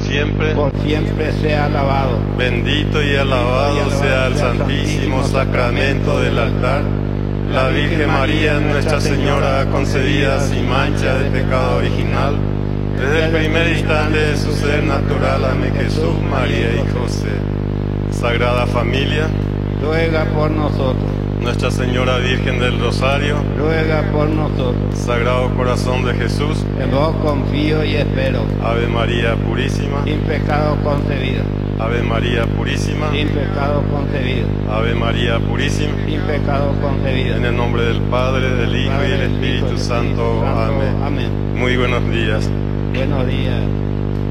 por siempre sea alabado. Bendito y alabado sea el santísimo sacramento del altar. La Virgen María, Nuestra Señora concebida sin mancha de pecado original, desde el primer instante de su ser natural, amén. Jesús, María y José. Sagrada Familia, Ruega por nosotros. Nuestra Señora Virgen del Rosario, Ruega por nosotros. Sagrado Corazón de Jesús, En vos confío y espero. Ave María Purísima, Sin pecado concebido. Ave María Purísima, Sin pecado concebido. Ave María Purísima. Sin pecado concebido. En el nombre del Padre, del Hijo y del Espíritu Santo. Amén. Amén. Muy buenos días. Buenos días.